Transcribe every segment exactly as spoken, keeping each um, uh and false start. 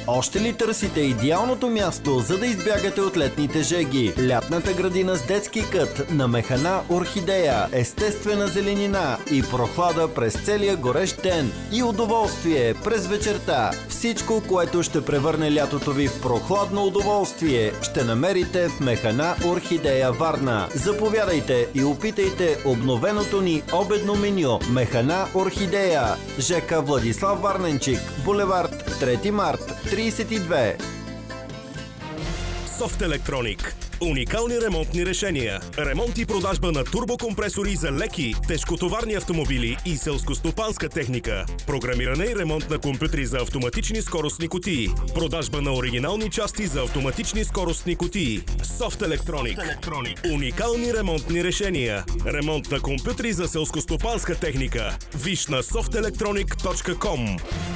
Още ли търсите идеалното място, за да избягате от летните жеги? Лятната градина с детски кът на Механа Орхидея, естествена зеленина и прохлада през целия горещ ден и удоволствие през вечерта. Всичко, което ще превърне лятото ви в прохладно удоволствие, ще намерите в Механа Орхидея Варна. Заповядайте и опитайте обновеното ни обедно меню. Механа Орхидея, ЖК Владислав Варненчик, булевард трети март, тридесет и две. Софт Електроник. Уникални ремонтни решения. Ремонт и продажба на турбокомпресори за леки, тежкотоварни автомобили и селскостопанска техника. Програмиране и ремонт на компютри за автоматични скоростни кутии. Продажба на оригинални части за автоматични скоростни кутии. Софт Електроник. Уникални ремонтни решения. Ремонт на компютри за селскостопанска техника. Виж на софт електроник точка ком.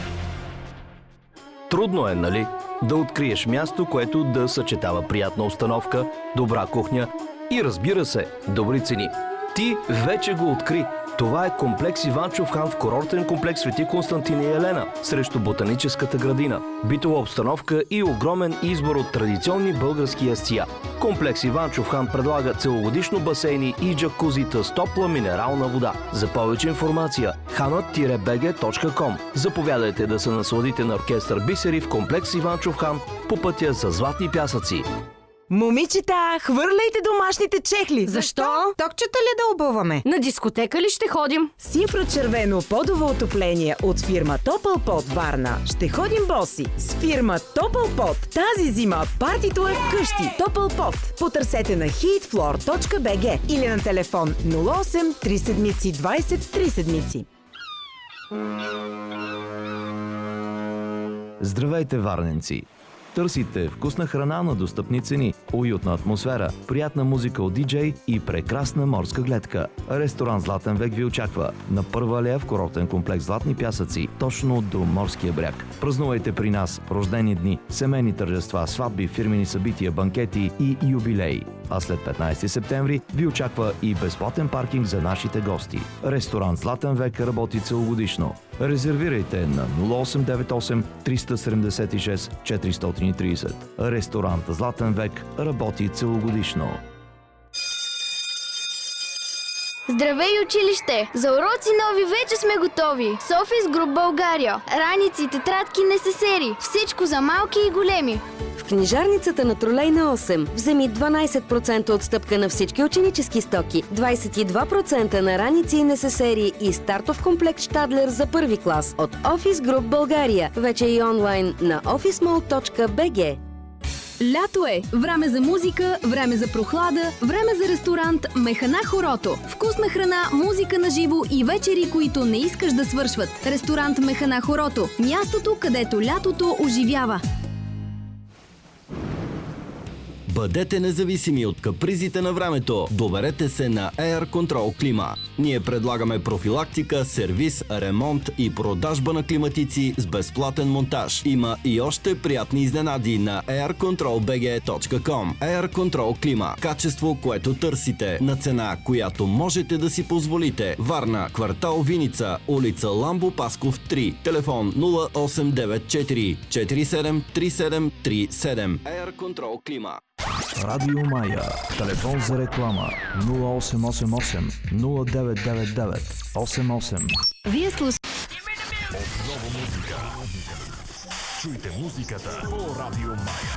Трудно е, нали? Да откриеш място, което да съчетава приятна обстановка, добра кухня и, разбира се, добри цени. Ти вече го откри. Това е комплекс Иванчов хан в курортен комплекс Свети Константин и Елена срещу Ботаническата градина. Битова обстановка и огромен избор от традиционни български ястия. Комплекс Иванчов хан предлага целогодишно басейни и джакузита с топла минерална вода. За повече информация ханът би джи точка ком. Заповядайте да се насладите на оркестър Бисери в комплекс Иванчов хан по пътя за Златни пясъци. Момичета, хвърляйте домашните чехли! Защо? Токчета ли да обуваме? На дискотека ли ще ходим? С инфрачервено подово отопление от фирма Топълпот Варна ще ходим боси. С фирма Топълпот тази зима партито е вкъщи. Топълпот. Потърсете на хитфлор точка би джи или на телефон нула осем три седмици двайсет три седмици. Здравейте, варненци! Търсите вкусна храна на достъпни цени, уютна атмосфера, приятна музика от диджей и прекрасна морска гледка. Ресторант Златен век ви очаква на първа алея в курортен комплекс Златни пясъци, точно до морския бряг. Празнувайте при нас рождени дни, семейни тържества, сватби, фирмени събития, банкети и юбилеи. А след петнайсети септември ви очаква и безплатен паркинг за нашите гости. Ресторант Златен век работи целогодишно. Резервирайте на нула осем девет осем три седем шест четири три нула. Ресторант Златен век работи целогодишно. Здравей, училище! За уроци нови вече сме готови! Софис Груп България. Раници, тетрадки, несесери. Всичко за малки и големи. В книжарницата на Тролейна осем вземи дванайсет процента отстъпка на всички ученически стоки, двайсет и два процента на раници и несесери и стартов комплект Штадлер за първи клас от Офис Груп България. Вече и онлайн на офис мол точка би джи. Лято е! Време за музика, време за прохлада, време за ресторант Механа Хорото. Вкусна храна, музика на живо и вечери, които не искаш да свършват. Ресторант Механа Хорото. Мястото, където лятото оживява. Бъдете независими от капризите на времето. Доверете се на Air Control Клима. Ние предлагаме профилактика, сервис, ремонт и продажба на климатици с безплатен монтаж. Има и още приятни изненади на air control би джи точка ком. Air Control Клима. Качество, което търсите, на цена, която можете да си позволите. Варна, квартал Виница, улица Ламбо Пасков три. Телефон нула осем девет четири четири седем три седем три седем. Air Control Клима. Радио Мая. Телефон за реклама нула осем осем осем нула девет девет девет осем осем. Вие слушате Отново музика. Чуйте музиката по Радио Мая.